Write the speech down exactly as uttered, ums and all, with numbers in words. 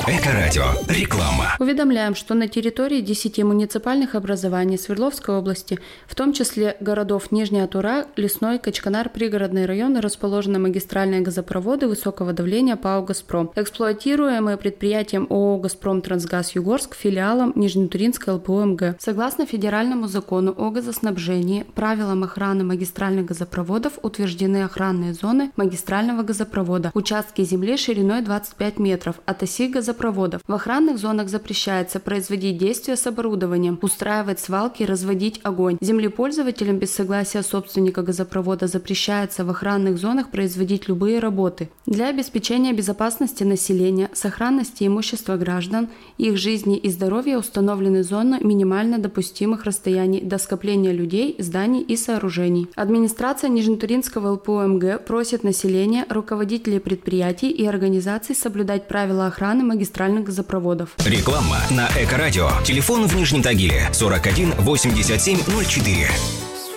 Эко-радио. Реклама. Уведомляем, что на территории десяти муниципальных образований Свердловской области, в том числе городов Нижняя Тура, Лесной, Качканар, пригородные районы, расположены магистральные газопроводы высокого давления ПАО «Газпром», эксплуатируемые предприятием ООО «Газпром Трансгаз Югорск», филиалом Нижнетуринской ЛПО-МГ. Согласно федеральному закону о газоснабжении, правилам охраны магистральных газопроводов утверждены охранные зоны магистрального газопровода, участки земли шириной двадцать пять метров от оси газопроводов. В охранных зонах запрещается производить действия с оборудованием, устраивать свалки, разводить огонь. Землепользователям без согласия собственника газопровода запрещается в охранных зонах производить любые работы. Для обеспечения безопасности населения, сохранности имущества граждан, их жизни и здоровья установлены зоны минимально допустимых расстояний до скопления людей, зданий и сооружений. Администрация Нижнетуринского ЛПО-МГ просит население, руководителей предприятий и организаций соблюдать правила охраны магистральных газопроводов. Реклама на Эко-радио. Телефон в Нижнем Тагиле сорок один восемьдесят семь ноль четыре.